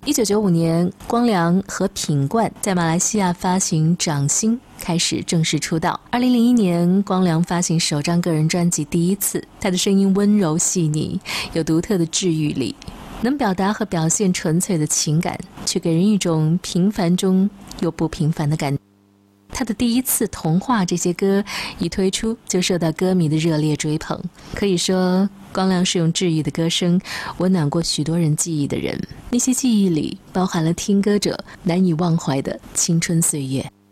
1995年，光良和品冠在马来西亚发行《掌心》，开始正式出道。2001年，光良发行首张个人专辑《第一次》，他的声音温柔细腻，有独特的治愈力，能表达和表现纯粹的情感，却给人一种平凡中又不平凡的感觉。他的第一次童话这些歌一推出就受到歌迷的热烈追捧，可以说光良是用治愈的歌声温暖过许多人记忆的人，那些记忆里包含了听歌者难以忘怀的青春岁月。